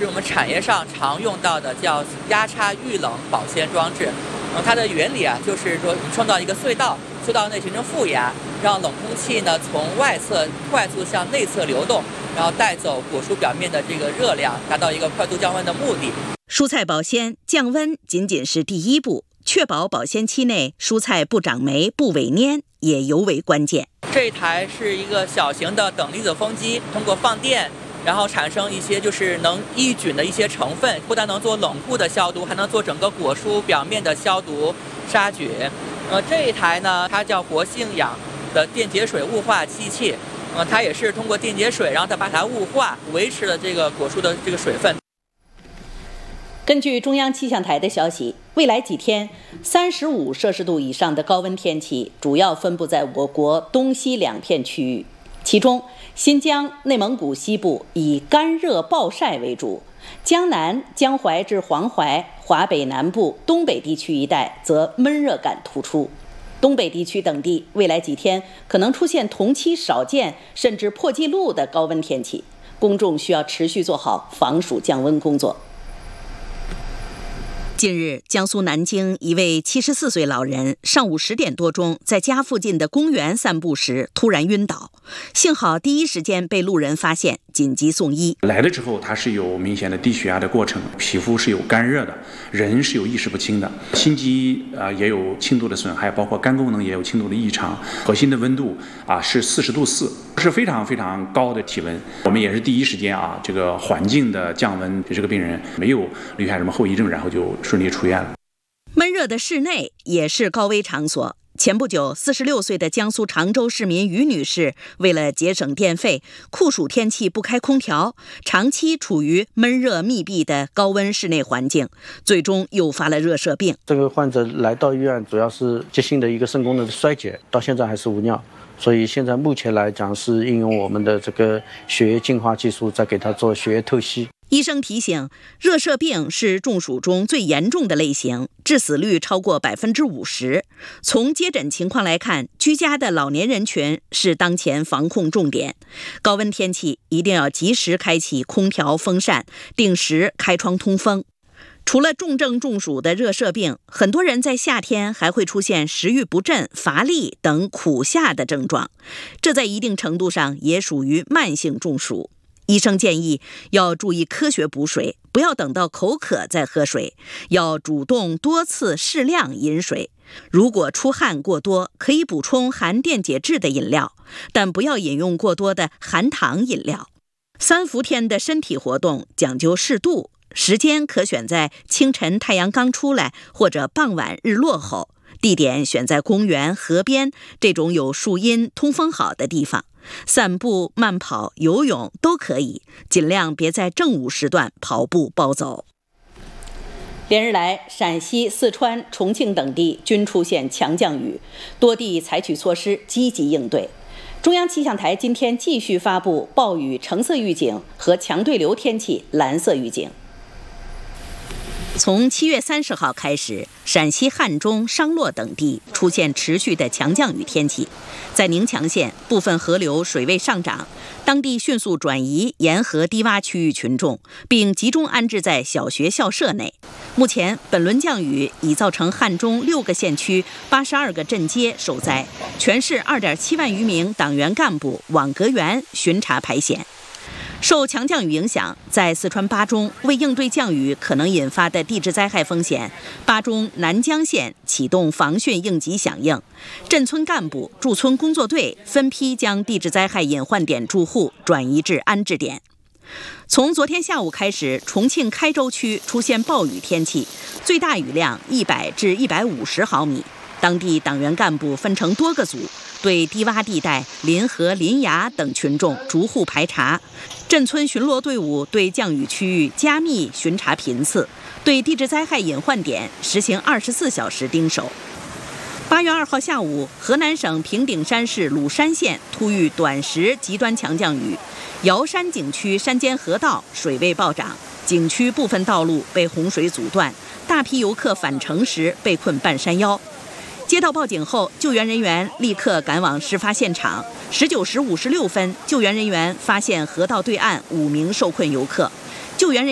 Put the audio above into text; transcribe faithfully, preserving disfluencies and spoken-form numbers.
是我们产业上常用到的叫压差遇冷保鲜装置。嗯，它的原理啊，就是说创造一个隧道，隧道内形成负压，让冷空气呢从外侧快速向内侧流动，然后带走果蔬表面的这个热量，达到一个快速降温的目的。 蔬菜保鲜降温仅仅是第一步，确保保鲜期内蔬菜不长霉、不萎蔫也尤为关键。 这一台是一个小型的等离子风机，通过放电，然后产生一些就是能抑菌的一些成分，不但能做冷库的消毒，还能做整个果蔬表面的消毒杀菌。呃，这一台呢，它叫活性氧的电解水雾化机器，呃，它也是通过电解水，然后再把它雾化，维持了这个果蔬的这个水分。 根据中央气象台的消息，未来几天，三十五摄氏度以上的高温天气主要分布在我国东西两片区域，其中新疆、内蒙古西部以干热暴晒为主，江南、江淮至黄淮、华北南部、东北地区一带则闷热感突出。东北地区等地未来几天可能出现同期少见甚至破纪录的高温天气，公众需要持续做好防暑降温工作。近日，江苏南京一位七十四岁老人上午十点多钟在家附近的公园散步时突然晕倒，幸好第一时间被路人发现，紧急送医。 来了之后，他是有明显的低血压的过程，皮肤是有干热的，人是有意识不清的，心肌啊、呃、也有轻度的损害，包括肝功能也有轻度的异常，核心的温度啊是四十度四，是非常非常高的体温。我们也是第一时间啊，这个环境的降温，对这个病人没有留下什么后遗症，然后就顺利出院了。 闷热的室内也是高危场所。前不久，四十六岁的江苏常州市民于女士为了节省电费，酷暑天气不开空调，长期处于闷热密闭的高温室内环境，最终诱发了热射病。 这个患者来到医院主要是急性的一个肾功能的衰竭，到现在还是无尿，所以现在目前来讲是应用我们的这个血液净化技术，在给他做血液透析。 医生提醒，热射病是中暑中最严重的类型，致死率超过百分之五十。从接诊情况来看，居家的老年人群是当前防控重点。高温天气一定要及时开启空调、风扇，定时开窗通风。除了重症中暑的热射病，很多人在夏天还会出现食欲不振、乏力等苦夏的症状，这在一定程度上也属于慢性中暑。医生建议要注意科学补水，不要等到口渴再喝水，要主动多次适量饮水。如果出汗过多，可以补充含电解质的饮料，但不要饮用过多的含糖饮料。三伏天的身体活动讲究适度，时间可选在清晨太阳刚出来，或者傍晚日落后，地点选在公园、河边这种有树荫、通风好的地方。散步、慢跑、游泳都可以，尽量别在正午时段跑步暴走。连日来，陕西、四川、重庆等地均出现强降雨，多地采取措施积极应对。中央气象台今天继续发布暴雨橙色预警和强对流天气蓝色预警。从七月三十号开始，陕西汉中、商洛等地出现持续的强降雨天气。在宁强县，部分河流水位上涨，当地迅速转移沿河低洼区域群众，并集中安置在小学校舍内。目前，本轮降雨已造成汉中六个县区八十二个镇街受灾，全市二点七万余名党员干部网格员巡查排险。受强降雨影响，在四川巴中，为应对降雨可能引发的地质灾害风险，巴中南江县启动防汛应急响应，镇村干部、驻村工作队分批将地质灾害隐患点住户转移至安置点。从昨天下午开始，重庆开州区出现暴雨天气，最大雨量一百至一百五十毫米。当地党员干部分成多个组，对低洼地带、临河、临崖等群众逐户排查。镇村巡逻队伍对降雨区域加密巡查频次，对地质灾害隐患点实行二十四小时盯守。八月二号下午，河南省平顶山市鲁山县突遇短时极端强降雨，瑶山景区山间河道水位暴涨，景区部分道路被洪水阻断，大批游客返程时被困半山腰。接到报警后，救援人员立刻赶往事发现场。十九时五十六分，救援人员发现河道对岸五名受困游客，救援人